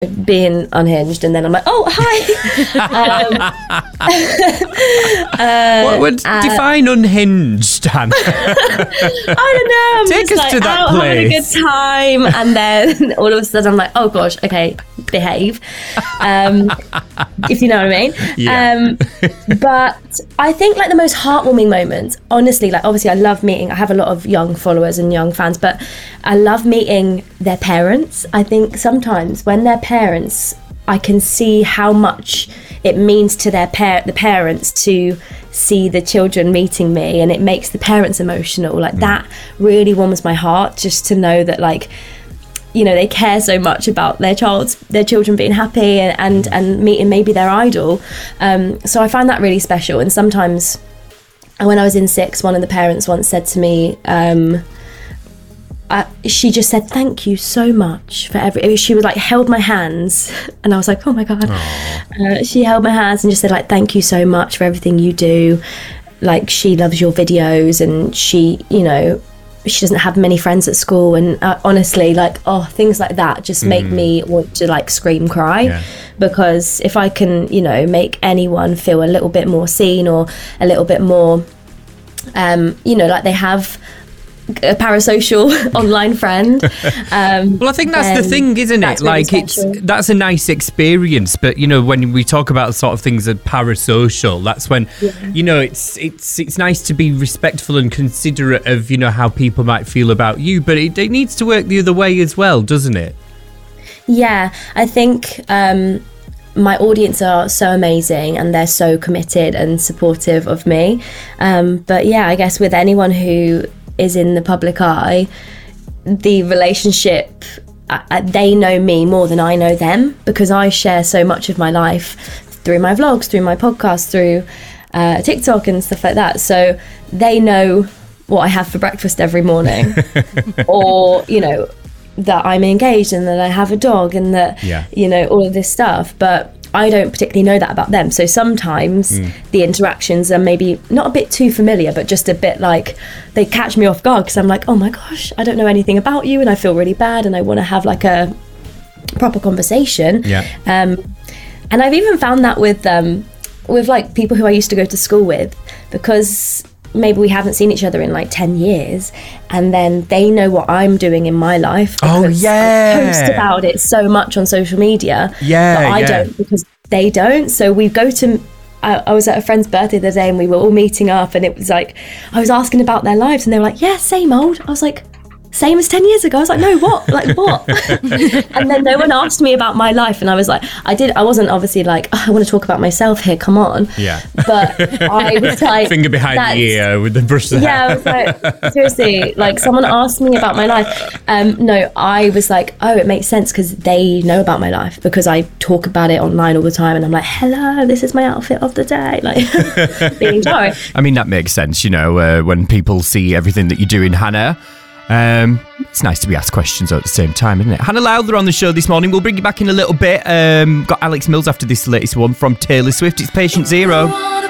being unhinged, and then I'm like, oh, hi. What would define unhinged, Hannah? I don't know. I'm Take just us to that out having a good place. time, and then all of a sudden I'm like, oh gosh, okay, behave. If you know what I mean. Yeah. But I think like the most heartwarming moments, honestly, like obviously I love meeting, I have a lot of young followers and young fans, but I love meeting their parents. I think sometimes when they're parents, I can see how much it means to the parents to see the children meeting me, and it makes the parents emotional. Like that really warms my heart, just to know that, like, you know, they care so much about their children being happy and meeting maybe their idol. So I find that really special. And sometimes, when I was in 6, one of the parents once said to me, she just said, thank you so much for she was like, held my hands, and I was like, oh my God. She held my hands and just said, like, thank you so much for everything you do. Like, she loves your videos, and she, you know, she doesn't have many friends at school, and honestly, like, things like that just make me want to like scream, cry, because if I can, you know, make anyone feel a little bit more seen, or a little bit more, you know, like they have a parasocial online friend. Well, I think that's the thing, isn't it? Really like, special. that's a nice experience, but you know, when we talk about sort of things as parasocial, that's when you know, it's nice to be respectful and considerate of, you know, how people might feel about you, but it needs to work the other way as well, doesn't it? Yeah, I think my audience are so amazing, and they're so committed and supportive of me. But yeah, I guess with anyone who is in the public eye, the relationship, they know me more than I know them, because I share so much of my life through my vlogs, through my podcast, through TikTok and stuff like that. So they know what I have for breakfast every morning, or, you know, that I'm engaged and that I have a dog, and that, you know, all of this stuff. But I don't particularly know that about them. So sometimes the interactions are maybe not a bit too familiar, but just a bit like they catch me off guard, because I'm like, oh my gosh, I don't know anything about you, and I feel really bad, and I want to have like a proper conversation. And I've even found that with like people who I used to go to school with, because maybe we haven't seen each other in like 10 years, and then they know what I'm doing in my life, because I post about it so much on social media, but I don't, because they don't. So we go to I was at a friend's birthday the other day, and we were all meeting up, and it was like, I was asking about their lives, and they were like, yeah, same old. I was like, same as 10 years ago. I was like, no, what? Like, what? And then no one asked me about my life, and I was like, I wasn't obviously like, oh, I want to talk about myself here, come on. But I was like, finger behind the ear with the brush. I was like, seriously, like, someone asked me about my life. No, I was like, oh, it makes sense, because they know about my life, because I talk about it online all the time, and I'm like, hello, this is my outfit of the day, like, being sorry. I mean, that makes sense, you know, when people see everything that you do in Hannah. It's nice to be asked questions at the same time, isn't it? Hannah Lowther on the show this morning. We'll bring you back in a little bit. Got Alex Mills after this latest one from Taylor Swift. It's Patient Zero.